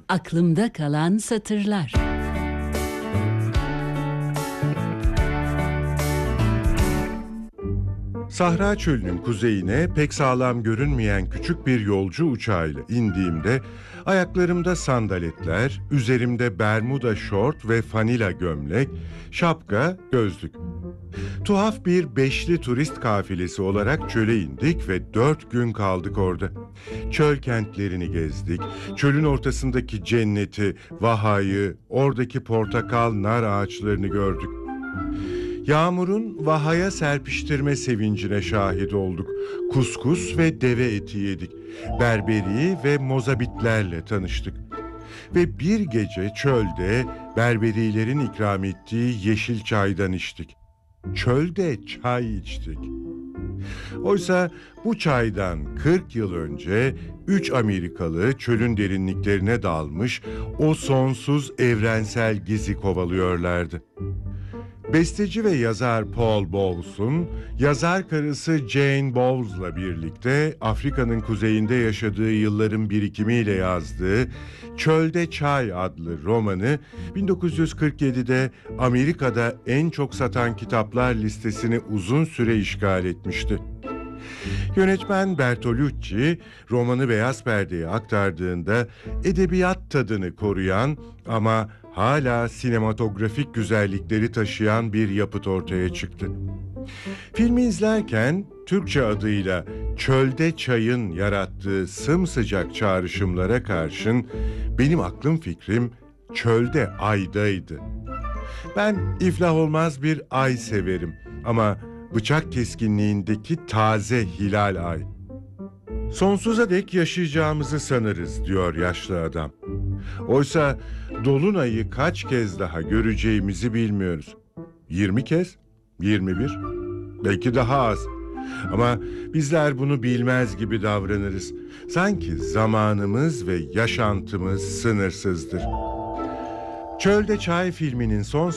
Aklımda kalan satırlar. Sahra Çölü'nün kuzeyine pek sağlam görünmeyen küçük bir yolcu uçağıyla indiğimde ayaklarımda sandaletler, üzerimde bermuda şort ve fanila gömlek, şapka, gözlük. Tuhaf bir beşli turist kafilesi olarak çöle indik ve 4 gün kaldık orada. Çöl kentlerini gezdik, çölün ortasındaki cenneti, Vaha'yı, oradaki portakal, nar ağaçlarını gördük. Yağmurun Vaha'ya serpiştirme sevincine şahit olduk. Kuskus ve deve eti yedik. Berberi ve mozabitlerle tanıştık. Ve bir gece çölde berberilerin ikram ettiği yeşil çaydan içtik. Çölde çay içtik. Oysa bu çaydan 40 yıl önce 3 Amerikalı çölün derinliklerine dalmış, o sonsuz evrensel gizi kovalıyorlardı. Besteci ve yazar Paul Bowles'un yazar karısı Jane Bowles'la birlikte Afrika'nın kuzeyinde yaşadığı yılların birikimiyle yazdığı Çölde Çay adlı romanı 1947'de Amerika'da en çok satan kitaplar listesini uzun süre işgal etmişti. Yönetmen Bertolucci romanı beyaz perdeye aktardığında edebiyat tadını koruyan ama hala sinematografik güzellikleri taşıyan bir yapıt ortaya çıktı. Filmi izlerken Türkçe adıyla Çölde Çay'ın yarattığı sımsıcak çağrışımlara karşın benim aklım fikrim çölde aydaydı. Ben iflah olmaz bir ay severim ama bıçak keskinliğindeki taze hilal ay. Sonsuza dek yaşayacağımızı sanırız diyor yaşlı adam. Oysa dolunayı kaç kez daha göreceğimizi bilmiyoruz. 20 kez? 21? Belki daha az. Ama bizler bunu bilmez gibi davranırız. Sanki zamanımız ve yaşantımız sınırsızdır. Çölde Çay filminin son